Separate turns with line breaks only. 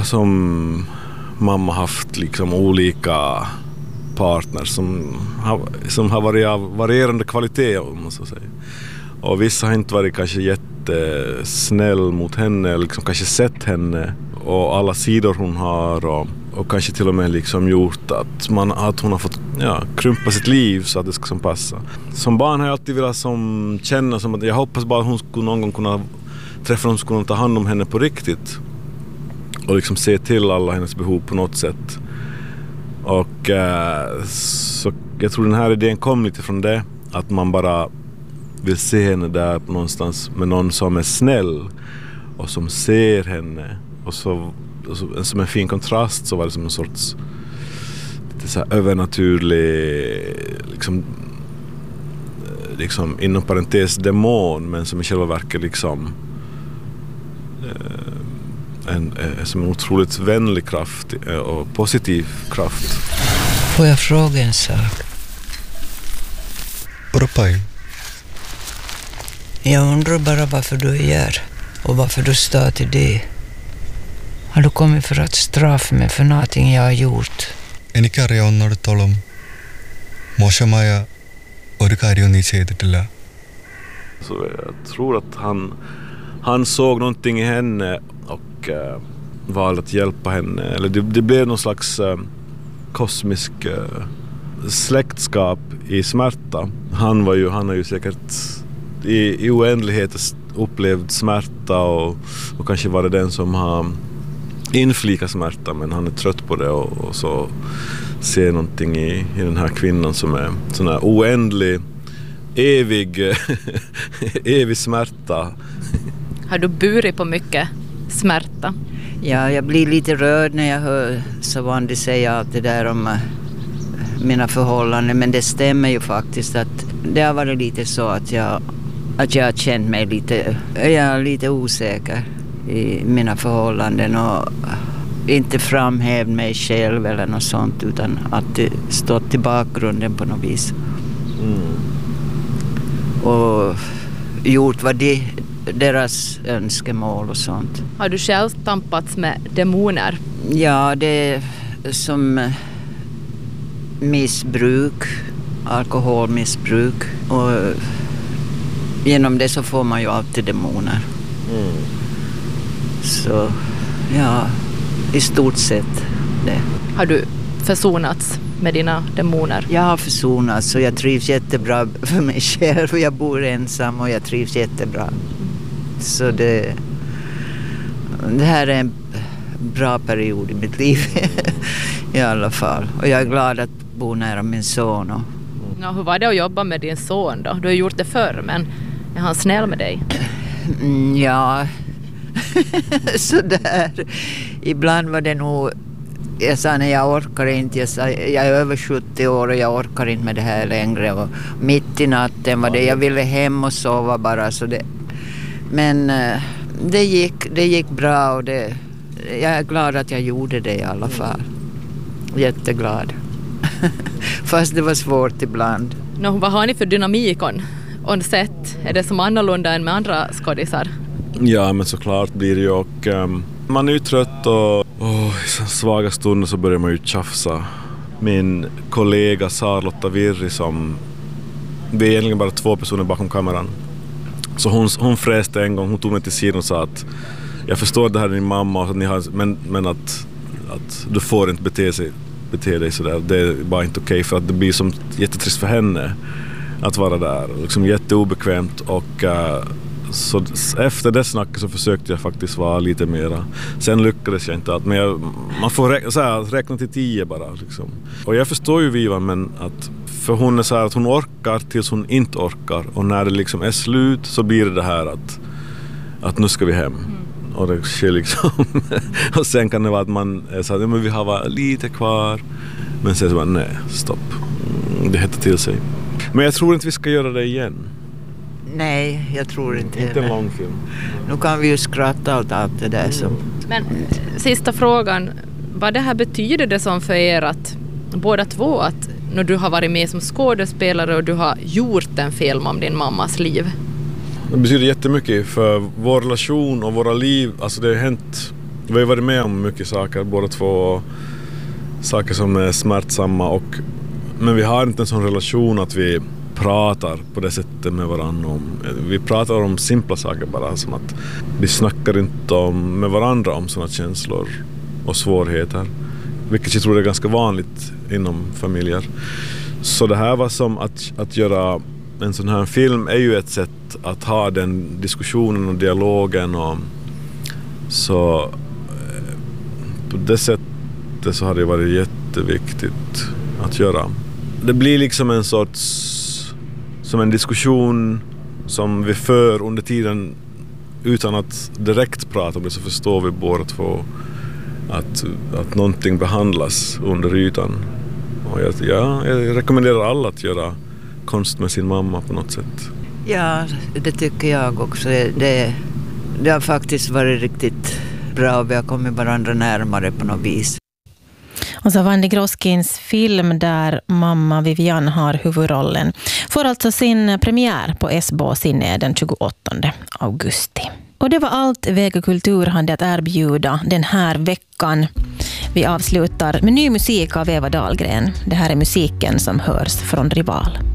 som mamma haft liksom olika partners som har varit av varierande kvalitet, om man så säger. Och vissa har inte varit kanske jättesnäll mot henne, liksom kanske sett henne och alla sidor hon har och kanske till och med liksom gjort att hon har fått krympa sitt liv så att det ska som passa. Som barn har jag alltid velat känna som att jag hoppas bara att hon skulle någon gång kunna träffa någon som skulle ta hand om henne på riktigt och liksom se till alla hennes behov på något sätt. Och så jag tror den här idén kom lite från det, att man bara vill se henne där någonstans med någon som är snäll och som ser henne och så som en fin kontrast så var det som en sorts lite så här övernaturlig liksom inom parentes demon, men som i själva verket liksom som en otroligt vänlig kraft och positiv kraft.
Får jag fråga en sak?
Pai?
Jag undrar bara varför du är här och varför du står till det. Har du kommit för att straffa mig för någonting jag har gjort?
En karja on tolom. Moshamaja ഒരു കാര്യവും നീ ചെയ്തിട്ടില്ല.
Så jag tror att han såg någonting i henne och valde att hjälpa henne. Eller det blev någon slags kosmisk släktskap i smärta. Han har ju säkert i oändlighet upplevd smärta och kanske var det den som har inflikat smärta, men han är trött på det och så ser någonting i den här kvinnan som är sån här oändlig, evig smärta.
Har du burit på mycket smärta?
Ja, jag blir lite rörd när jag hör Savandi säga allt det där om mina förhållanden, men det stämmer ju faktiskt att det har varit lite så att jag har känt mig lite osäker i mina förhållanden och inte framhävt mig själv eller något sånt, utan att det stått i bakgrunden på något vis. Och gjort vad deras önskemål och sånt.
Har du själv tampats med demoner?
Ja, det är som missbruk, alkoholmissbruk, och genom det så får man ju alltid demoner. Så ja, i stort sett det.
Har du försonats med dina demoner?
Jag har försonats och jag trivs jättebra för mig själv. Jag bor ensam och jag trivs jättebra. Så det här är en bra period i mitt liv i alla fall. Och jag är glad att bo nära min son.
Ja, hur var det att jobba med din son då? Du har gjort det förr, men är han snäll med dig?
Ja, så där. Ibland var det nog, jag sa nej, jag orkar inte. Jag är över 70 år och jag orkar inte med det här längre. Och mitt i natten var det, jag ville hem och sova bara. Så det, men det gick bra och jag är glad att jag gjorde det i alla fall. Jätteglad. Fast det var svårt ibland.
Vad har ni för dynamik on sätt? Är det som annorlunda än med andra skådisar?
Ja, men såklart blir det ju, och man är ju trött och i svaga stunder så börjar man ju tjafsa. Min kollega Charlotta Virri, som vi är egentligen bara 2 personer bakom kameran. Så hon fräste en gång, hon tog mig till sidan och sa att jag förstår det här är din mamma och att ni har, men att du får inte bete dig sådär. Det är bara inte okej, för att det blir som jättetrist för henne att vara där. Liksom jätteobekvämt, och så efter det snacket så försökte jag faktiskt vara lite mera. Sen lyckades jag inte allt, men man får räkna till 10 bara liksom. Och jag förstår ju Viva, men att för hon är så här att hon orkar tills hon inte orkar, och när det liksom är slut så blir det här att nu ska vi hem. Och det sker liksom och sen kan det vara att man är så här, men vi har lite kvar, men sen så bara nej, stopp, det hettar till sig. Men jag tror inte vi ska göra det igen.
Nej, jag tror inte.
Inte en lång film.
Nu kan vi ju skratta åt allt det där som...
Men sista frågan, vad det här betyder det som för er att båda två, att när du har varit med som skådespelare och du har gjort en film om din mammas liv?
Det betyder jättemycket för vår relation och våra liv. Alltså det har hänt Vi har varit med om mycket saker, båda två, saker som är smärtsamma, men vi har inte en sån relation att vi pratar på det sättet med varandra. Vi pratar om simpla saker bara, som att vi snackar inte med varandra om såna känslor och svårigheter, vilket jag tror är ganska vanligt inom familjer. Så det här var som att göra en sån här film är ju ett sätt att ha den diskussionen och dialogen, och så på det sättet så har det varit jätteviktigt att göra. Det blir liksom en sorts, som en diskussion som vi för under tiden utan att direkt prata om det, så förstår vi båda två att någonting behandlas under ytan. Och jag rekommenderar alla att göra konst med sin mamma på något sätt.
Ja, det tycker jag också. Det har faktiskt varit riktigt bra, och vi har kommit varandra närmare på något vis.
Och så Vandy Groskins film där mamma Vivian har huvudrollen får alltså sin premiär på SBO Cine den 28 augusti. Och det var allt Vega Kultur hade att erbjuda den här veckan. Vi avslutar med ny musik av Eva Dahlgren. Det här är musiken som hörs från Rival.